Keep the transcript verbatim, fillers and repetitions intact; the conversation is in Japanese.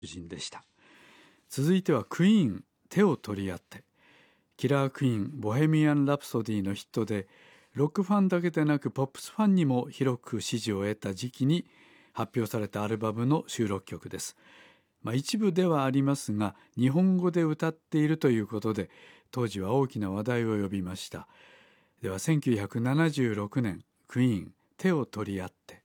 人でした。続いてはクイーン、手を取り合って。キラークイーン、ボヘミアン・ラプソディのヒットで、ロックファンだけでなくポップスファンにも広く支持を得た時期に発表されたアルバムの収録曲です。まあ、一部ではありますが、日本語で歌っているということで、当時は大きな話題を呼びました。ではせんきゅうひゃくななじゅうろくねん、クイーン、手を取り合って。